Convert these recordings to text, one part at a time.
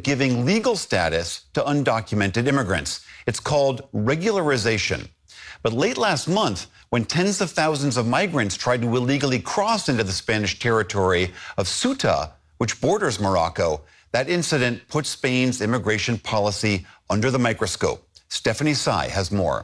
giving legal status to undocumented immigrants. It's called regularization. But late last month, when tens of thousands of migrants tried to illegally cross into the Spanish territory of Ceuta, which borders Morocco, that incident put Spain's immigration policy under the microscope. Stephanie Tsai has more.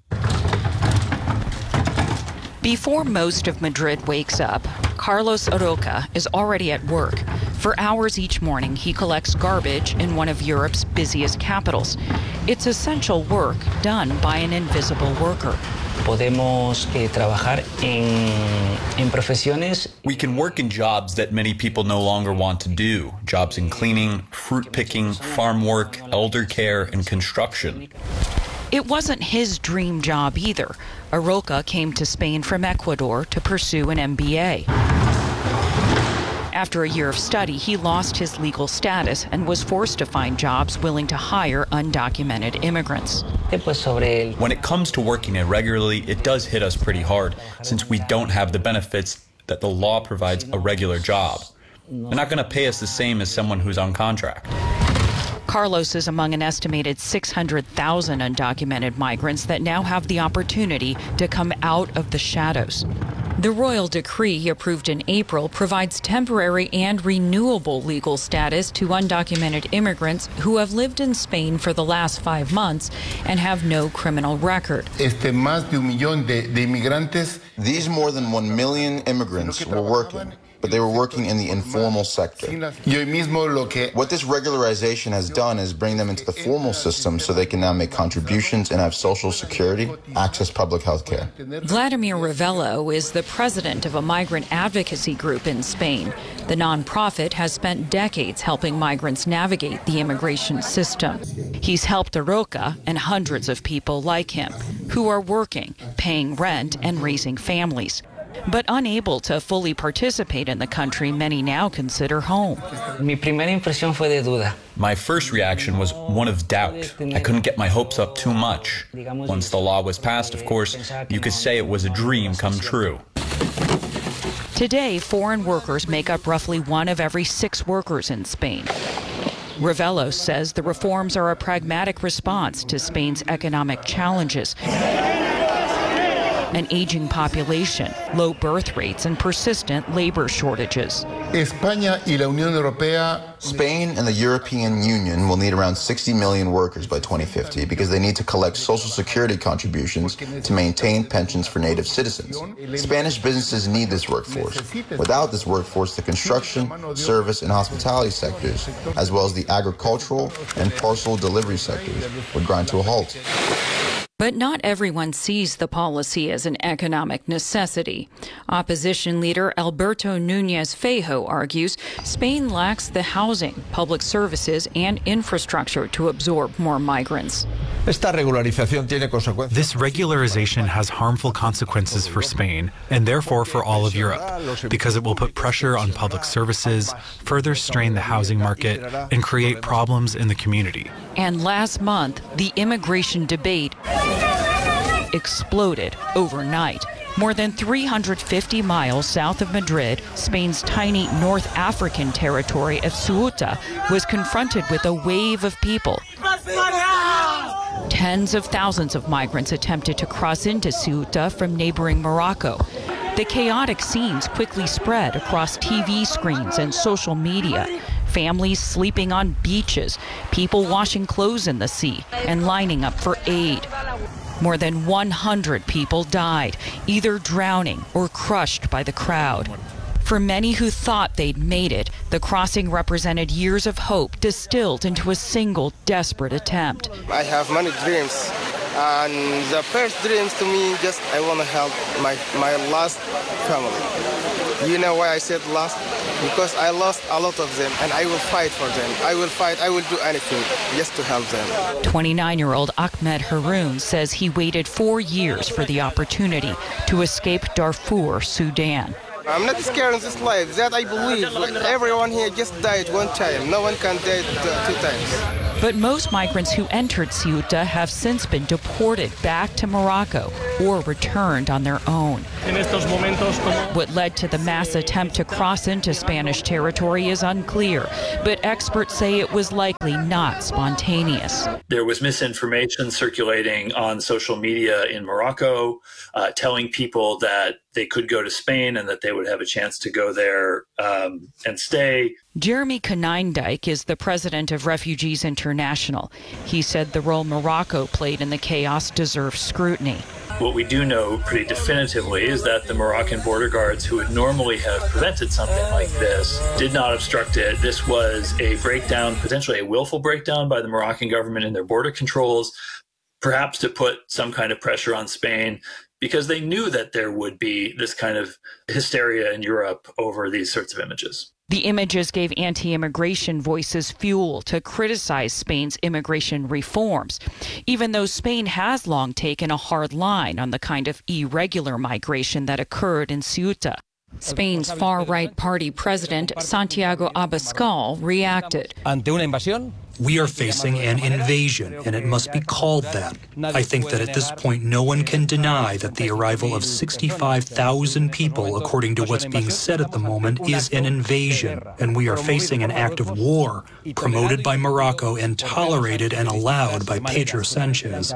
Before most of Madrid wakes up, Carlos Aroca is already at work. For hours each morning, he collects garbage in one of Europe's busiest capitals. It's essential work done by an invisible worker. Podemos trabajar en profesiones. We can work in jobs that many people no longer want to do. Jobs in cleaning, fruit picking, farm work, elder care, and construction. It wasn't his dream job either. Aroca came to Spain from Ecuador to pursue an MBA. After a year of study, he lost his legal status and was forced to find jobs willing to hire undocumented immigrants. When it comes to working irregularly, it does hit us pretty hard, since we don't have the benefits that the law provides a regular job. They're not going to pay us the same as someone who's on contract. Carlos is among an estimated 600,000 undocumented migrants that now have the opportunity to come out of the shadows. The royal decree approved in April provides temporary and renewable legal status to undocumented immigrants who have lived in Spain for the last 5 months and have no criminal record. These more than 1 million immigrants were working, but they were working in the informal sector. What this regularization has done is bring them into the formal system so they can now make contributions and have social security, access public health care. Vladimir Ravello is the president of a migrant advocacy group in Spain. The nonprofit has spent decades helping migrants navigate the immigration system. He's helped Aroca and hundreds of people like him who are working, paying rent, and raising families. But unable to fully participate in the country many now consider home. My first reaction was one of doubt. I couldn't get my hopes up too much. Once the law was passed, of course, you could say it was a dream come true. Today, foreign workers make up roughly 1 of every 6 workers in Spain. Ravello says the reforms are a pragmatic response to Spain's economic challenges. An aging population, low birth rates, and persistent labor shortages. Spain and the European Union will need around 60 million workers by 2050 because they need to collect social security contributions to maintain pensions for native citizens. Spanish businesses need this workforce. Without this workforce, the construction, service, and hospitality sectors, as well as the agricultural and parcel delivery sectors, would grind to a halt. But not everyone sees the policy as an economic necessity. Opposition leader Alberto Núñez Feijóo argues Spain lacks the housing, public services, and infrastructure to absorb more migrants. This regularization has harmful consequences for Spain and therefore for all of Europe, because it will put pressure on public services, further strain the housing market, and create problems in the community. And last month, the immigration debate exploded overnight. More than 350 miles south of Madrid, Spain's tiny North African territory of Ceuta was confronted with a wave of people. Tens of thousands of migrants attempted to cross into Ceuta from neighboring Morocco. The chaotic scenes quickly spread across TV screens and social media. Families sleeping on beaches, people washing clothes in the sea and lining up for aid. More than 100 people died, either drowning or crushed by the crowd. For many who thought they'd made it, the crossing represented years of hope distilled into a single desperate attempt. I have many dreams, and the first dreams to me, just I want to help my last family. You know why I said last? Because I lost a lot of them, and I will fight for them. I will fight, I will do anything just to help them. 29-year-old Ahmed Haroun says he waited 4 years for the opportunity to escape Darfur, Sudan. I'm not scared of this life. That I believe. Everyone here just died one time. No one can die 2 times. But most migrants who entered Ceuta have since been deported back to Morocco or returned on their own. What led to the mass attempt to cross into Spanish territory is unclear, but experts say it was likely not spontaneous. There was misinformation circulating on social media in Morocco, telling people that they could go to Spain and that they would have a chance to go there and stay. Jeremy Konijndijk is the president of Refugees International. He said the role Morocco played in the chaos deserves scrutiny. What we do know pretty definitively is that the Moroccan border guards who would normally have prevented something like this did not obstruct it. This was a breakdown, potentially a willful breakdown by the Moroccan government in their border controls, perhaps to put some kind of pressure on Spain, because they knew that there would be this kind of hysteria in Europe over these sorts of images. The images gave anti-immigration voices fuel to criticize Spain's immigration reforms, even though Spain has long taken a hard line on the kind of irregular migration that occurred in Ceuta. Spain's far-right party president, Santiago Abascal, reacted. Ante una invasión, we are facing an invasion, and it must be called that. I think that at this point, no one can deny that the arrival of 65,000 people, according to what's being said at the moment, is an invasion, and we are facing an act of war promoted by Morocco and tolerated and allowed by Pedro Sanchez.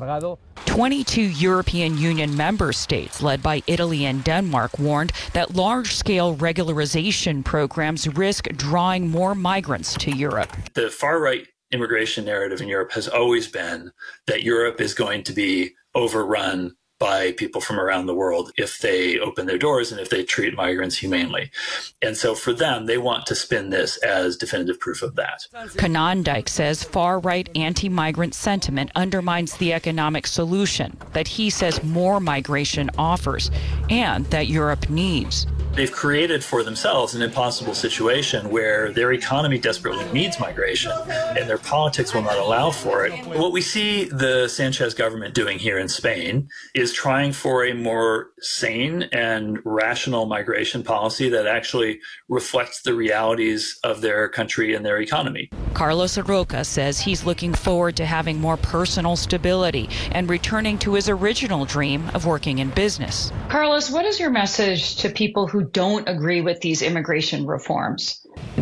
22 European Union member states, led by Italy and Denmark, warned that large-scale regularization programs risk drawing more migrants to Europe. The far-right immigration narrative in Europe has always been that Europe is going to be overrun by people from around the world if they open their doors and if they treat migrants humanely. And so for them, they want to spin this as definitive proof of that. Konijndijk says far-right anti-migrant sentiment undermines the economic solution that he says more migration offers and that Europe needs. They've created for themselves an impossible situation where their economy desperately needs migration and their politics will not allow for it. What we see the Sanchez government doing here in Spain is trying for a more sane and rational migration policy that actually reflects the realities of their country and their economy. Carlos Roca says he's looking forward to having more personal stability and returning to his original dream of working in business. Carlos, what is your message to people who don't agree with these immigration reforms?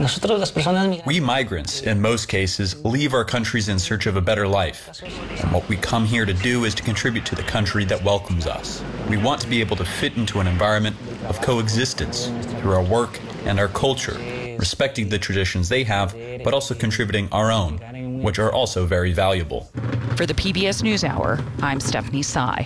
We migrants, in most cases, leave our countries in search of a better life. And what we come here to do is to contribute to the country that welcomes us. We want to be able to fit into an environment of coexistence through our work and our culture, respecting the traditions they have, but also contributing our own, which are also very valuable. For the PBS NewsHour, I'm Stephanie Tsai.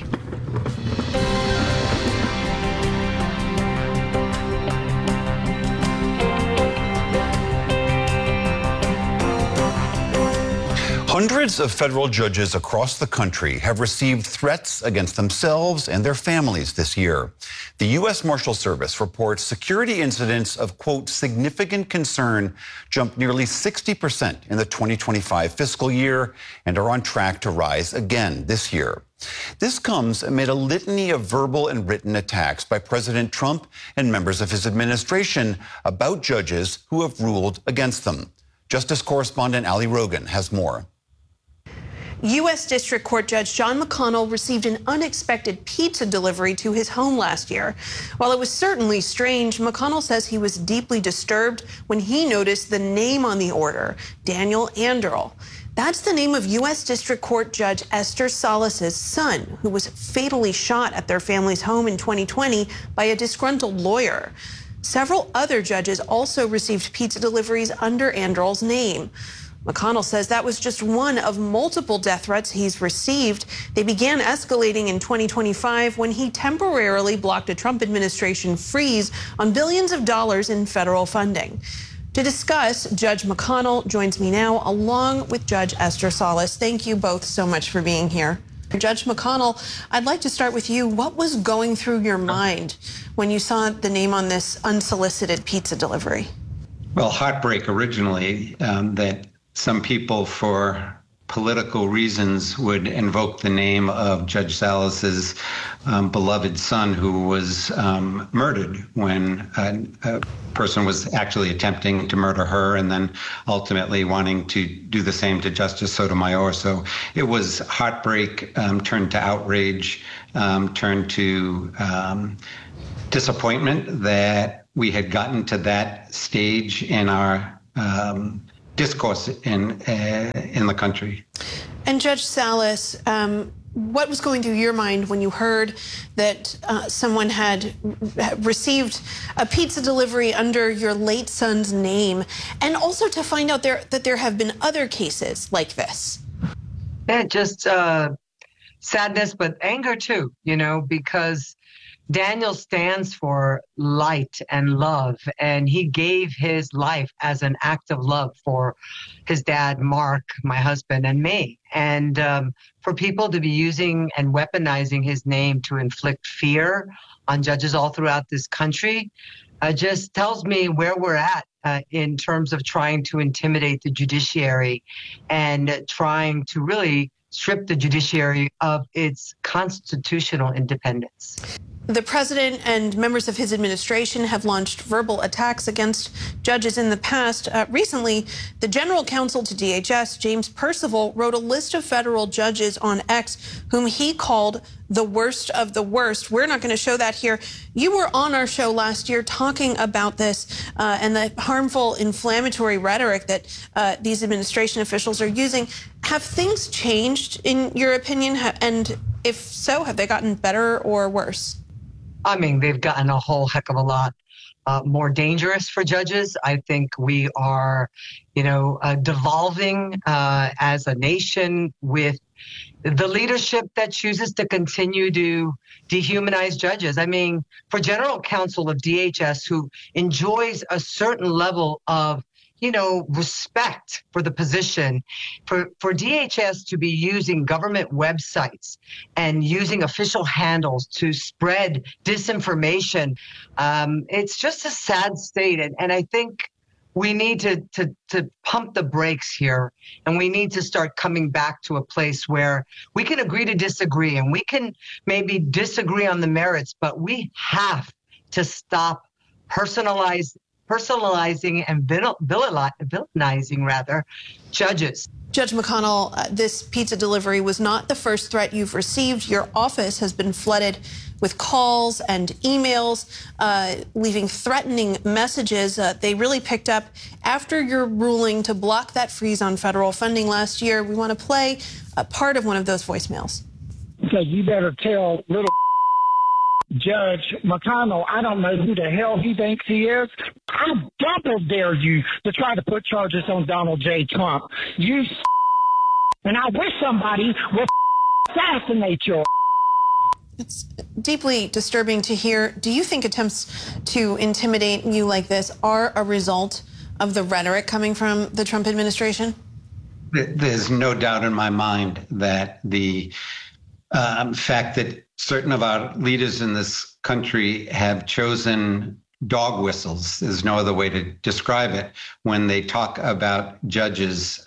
Hundreds of federal judges across the country have received threats against themselves and their families this year. The U.S. Marshal Service reports security incidents of, quote, significant concern jumped nearly 60% in the 2025 fiscal year and are on track to rise again this year. This comes amid a litany of verbal and written attacks by President Trump and members of his administration about judges who have ruled against them. Justice correspondent Ali Rogan has more. U.S. District Court Judge John McConnell received an unexpected pizza delivery to his home last year. While it was certainly strange, McConnell says he was deeply disturbed when he noticed the name on the order, Daniel Anderl. That's the name of U.S. District Court Judge Esther Salas's son, who was fatally shot at their family's home in 2020 by a disgruntled lawyer. Several other judges also received pizza deliveries under Anderl's name. McConnell says that was just one of multiple death threats he's received. They began escalating in 2025 when he temporarily blocked a Trump administration freeze on billions of dollars in federal funding. To discuss, Judge McConnell joins me now, along with Judge Esther Salas. Thank you both so much for being here. Judge McConnell, I'd like to start with you. What was going through your mind when you saw the name on this unsolicited pizza delivery? Well, heartbreak originally, that some people for political reasons would invoke the name of Judge Salas's beloved son, who was murdered when a person was actually attempting to murder her and then ultimately wanting to do the same to Justice Sotomayor. So it was heartbreak turned to outrage, turned to disappointment that we had gotten to that stage in our discourse in the country. And Judge Salas, what was going through your mind when you heard that someone had received a pizza delivery under your late son's name, and also to find out that there have been other cases like this? Yeah, just sadness, but anger too, because Daniel stands for light and love, and he gave his life as an act of love for his dad, Mark, my husband, and me. And for people to be using and weaponizing his name to inflict fear on judges all throughout this country just tells me where we're at in terms of trying to intimidate the judiciary and trying to really strip the judiciary of its constitutional independence. The president and members of his administration have launched verbal attacks against judges in the past. Recently, the general counsel to DHS, James Percival, wrote a list of federal judges on X whom he called the worst of the worst. We're not going to show that here. You were on our show last year talking about this and the harmful, inflammatory rhetoric that these administration officials are using. Have things changed, in your opinion? And if so, have they gotten better or worse? I mean, they've gotten a whole heck of a lot more dangerous for judges. I think we are, devolving as a nation with the leadership that chooses to continue to dehumanize judges. I mean, for general counsel of DHS, who enjoys a certain level of respect for the position, for DHS to be using government websites and using official handles to spread disinformation, it's just a sad state. And I think we need to pump the brakes here, and we need to start coming back to a place where we can agree to disagree, and we can maybe disagree on the merits, but we have to stop personalizing and villainizing judges. Judge McConnell, this pizza delivery was not the first threat you've received. Your office has been flooded with calls and emails, leaving threatening messages. They really picked up after your ruling to block that freeze on federal funding last year. We want to play a part of one of those voicemails. So you better tell little Judge McConnell, I don't know who the hell he thinks he is. I double dare you to try to put charges on Donald J. Trump. You and I wish somebody would assassinate you. It's deeply disturbing to hear. Do you think attempts to intimidate you like this are a result of the rhetoric coming from the Trump administration? There's no doubt in my mind that the fact that certain of our leaders in this country have chosen dog whistles, there's no other way to describe it, when they talk about judges.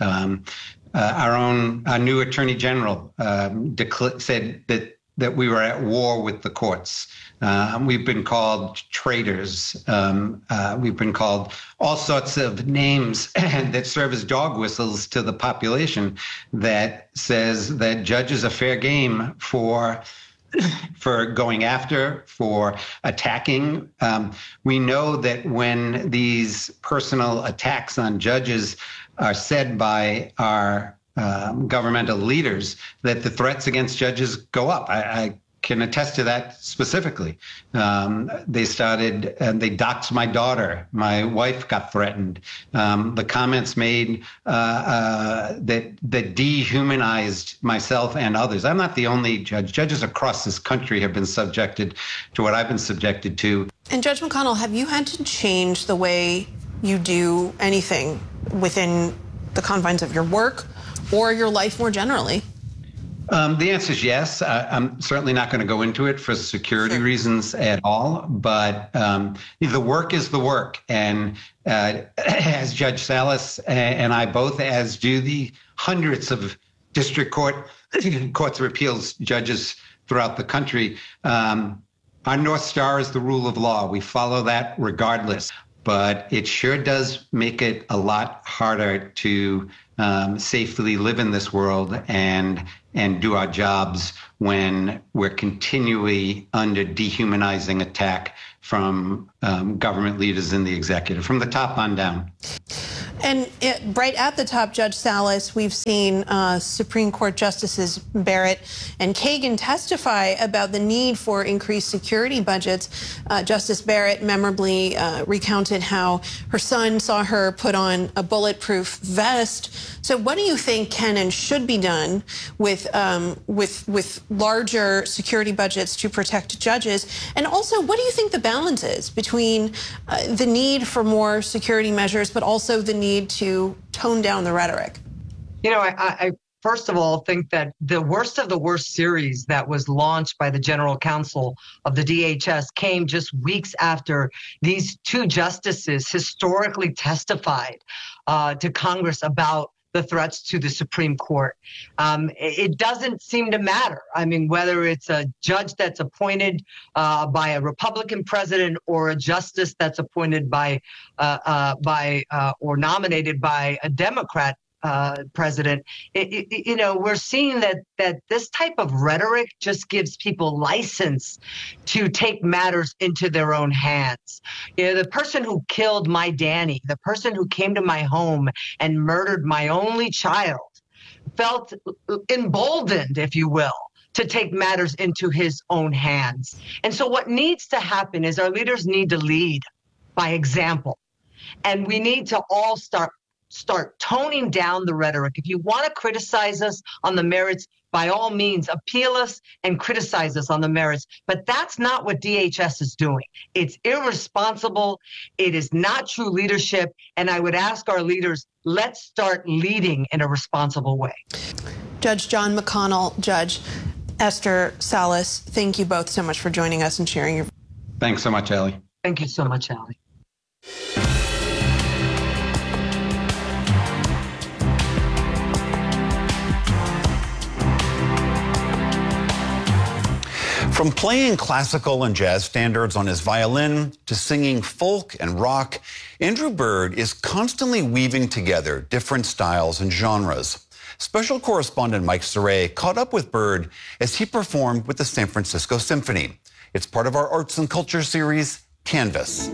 Our new Attorney General said that we were at war with the courts. We've been called traitors. We've been called all sorts of names that serve as dog whistles to the population that says that judges are fair game for going after, for attacking. We know that when these personal attacks on judges are said by our governmental leaders, that the threats against judges go up. I can attest to that specifically. They started, they doxed my daughter. My wife got threatened. The comments made that dehumanized myself and others. I'm not the only judge. Judges across this country have been subjected to what I've been subjected to. And Judge McConnell, have you had to change the way you do anything within the confines of your work or your life more generally? The answer is yes. I'm certainly not going to go into it for security reasons at all, but the work is the work. And as Judge Salas and I both, as do the hundreds of district court, courts of appeals judges throughout the country. Our North Star is the rule of law. We follow that regardless. But it sure does make it a lot harder to safely live in this world and do our jobs when we're continually under dehumanizing attack from government leaders in the executive, from the top on down. And right at the top, Judge Salas, we've seen Supreme Court Justices Barrett and Kagan testify about the need for increased security budgets. Justice Barrett memorably recounted how her son saw her put on a bulletproof vest. So what do you think can and should be done with larger security budgets to protect judges? And also, what do you think the balance is between the need for more security measures, but also the need to tone down the rhetoric? You know, I first of all think that the worst of the worst series that was launched by the General Counsel of the DHS came just weeks after these two justices historically testified to Congress about the threats to the Supreme Court. It doesn't seem to matter. I mean, whether it's a judge that's appointed by a Republican president or a justice that's appointed by or nominated by a Democrat president, you know, we're seeing that this type of rhetoric just gives people license to take matters into their own hands. You know, the person who killed my Danny, the person who came to my home and murdered my only child, felt emboldened, if you will, to take matters into his own hands. And so what needs to happen is our leaders need to lead by example. And we need to all start toning down the rhetoric. If you want to criticize us on the merits, by all means, appeal us and criticize us on the merits. But that's not what DHS is doing. It's irresponsible. It is not true leadership. And I would ask our leaders, let's start leading in a responsible way. Judge John McConnell, Judge Esther Salas, thank you both so much for joining us and sharing your... Thanks so much, Allie. Thank you so much, Allie. From playing classical and jazz standards on his violin to singing folk and rock, Andrew Bird is constantly weaving together different styles and genres. Special correspondent Mike Saray caught up with Bird as he performed with the San Francisco Symphony. It's part of our Arts and Culture series, Canvas.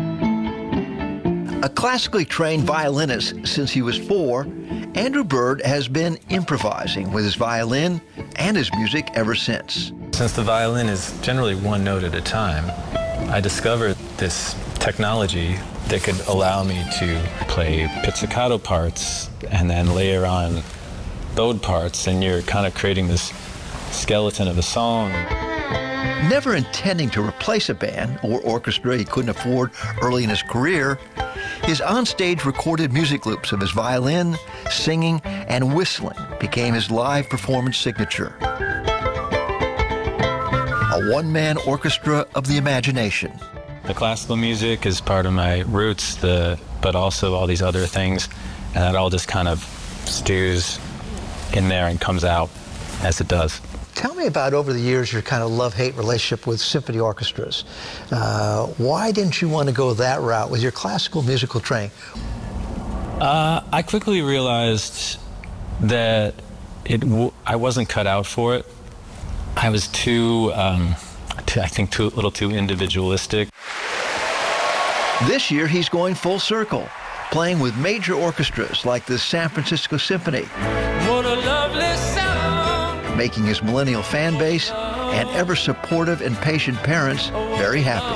A classically trained violinist since he was 4, Andrew Bird has been improvising with his violin and his music ever since. Since the violin is generally one note at a time, I discovered this technology that could allow me to play pizzicato parts and then layer on bowed parts, and you're kind of creating this skeleton of a song. Never intending to replace a band or orchestra he couldn't afford early in his career, his onstage recorded music loops of his violin, singing, and whistling became his live performance signature. A one-man orchestra of the imagination. The classical music is part of my roots, but also all these other things, and that all just kind of stews in there and comes out as it does. Tell me about, over the years, your kind of love-hate relationship with symphony orchestras. Why didn't you want to go that route with your classical musical training? I quickly realized that I wasn't cut out for it. I was a little too individualistic. This year, he's going full circle, playing with major orchestras like the San Francisco Symphony. What a lovely sound. Making his millennial fan base and ever supportive and patient parents very happy.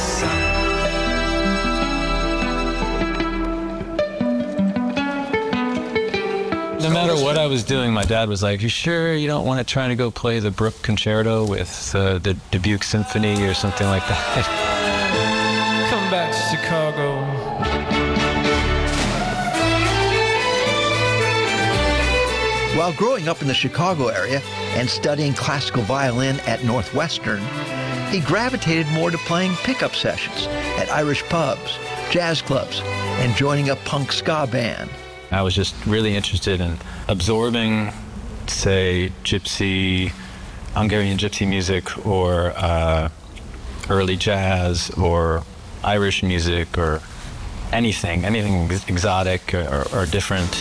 No matter what I was doing, my dad was like, "You sure you don't want to try to go play the Brook Concerto with the Dubuque Symphony or something like that?" Come back to Chicago. While growing up in the Chicago area and studying classical violin at Northwestern, he gravitated more to playing pickup sessions at Irish pubs, jazz clubs, and joining a punk ska band. I was just really interested in absorbing say, Hungarian gypsy music, or early jazz, or Irish music, or anything exotic or different.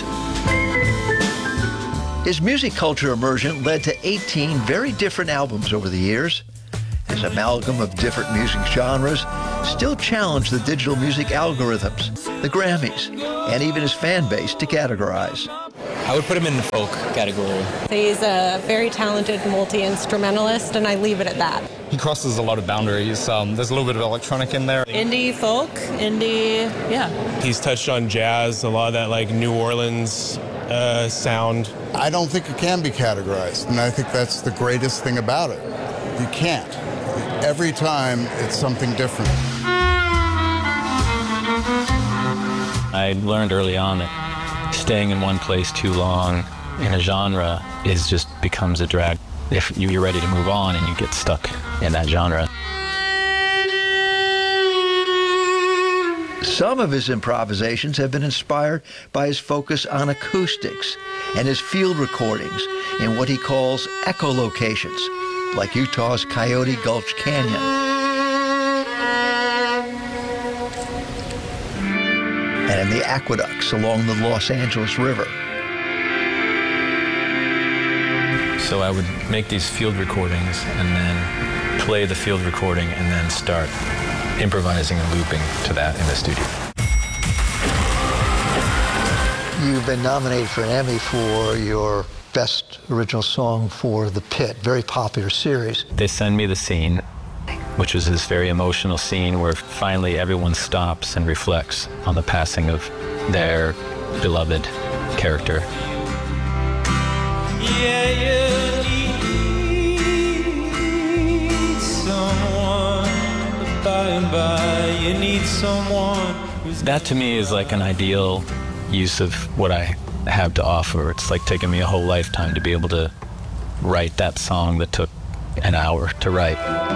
His music culture immersion led to 18 very different albums over the years. His amalgam of different music genres still challenged the digital music algorithms, the Grammys, and even his fan base to categorize. I would put him in the folk category. He's a very talented multi-instrumentalist, and I leave it at that. He crosses a lot of boundaries. There's a little bit of electronic in there. Indie folk, yeah. He's touched on jazz, a lot of that like New Orleans sound. I don't think it can be categorized, and I think that's the greatest thing about it. You can't. Every time it's something different. I learned early on that staying in one place too long in a genre becomes a drag. If you're ready to move on and you get stuck in that genre. Some of his improvisations have been inspired by his focus on acoustics and his field recordings in what he calls echolocations, like Utah's Coyote Gulch Canyon. And in the aqueducts along the Los Angeles River. So I would make these field recordings and then play the field recording and then start improvising and looping to that in the studio. You've been nominated for an Emmy for your Best Original Song for The Pit, very popular series. They send me the scene, which was this very emotional scene where finally everyone stops and reflects on the passing of their beloved character. Yeah, you need someone, but by and by you need someone. That to me is like an ideal use of what I have to offer. It's like taking me a whole lifetime to be able to write that song that took an hour to write.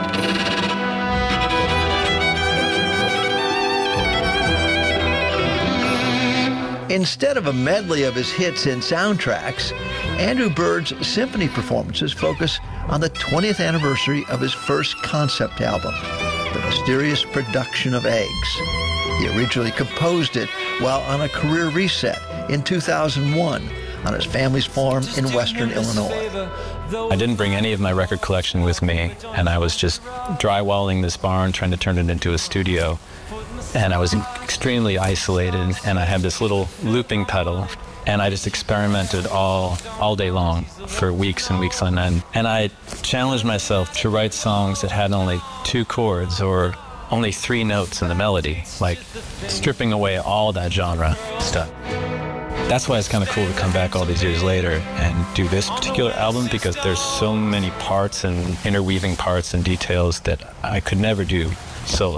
Instead of a medley of his hits and soundtracks, Andrew Bird's symphony performances focus on the 20th anniversary of his first concept album, The Mysterious Production of Eggs. He originally composed it while on a career reset in 2001 on his family's farm in western Illinois. I didn't bring any of my record collection with me, and I was just drywalling this barn, trying to turn it into a studio. And I was extremely isolated, and I had this little looping pedal, and I just experimented all day long for weeks and weeks on end. And I challenged myself to write songs that had only 2 chords or only 3 notes in the melody, like stripping away all that genre stuff. That's why it's kind of cool to come back all these years later and do this particular album, because there's so many parts and interweaving parts and details that I could never do solo.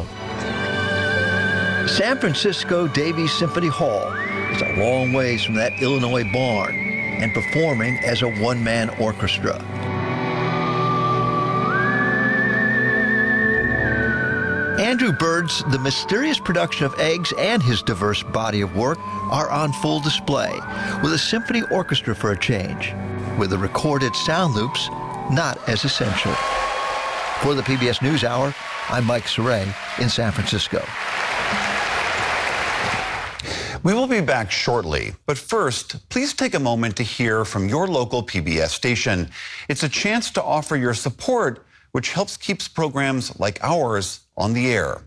San Francisco Davies Symphony Hall is a long ways from that Illinois barn and performing as a one-man orchestra. Andrew Bird's The Mysterious Production of Eggs and his diverse body of work are on full display, with a symphony orchestra for a change, with the recorded sound loops not as essential. For the PBS NewsHour, I'm Mike Saray in San Francisco. We will be back shortly, but first, please take a moment to hear from your local PBS station. It's a chance to offer your support, which helps keep programs like ours on the air.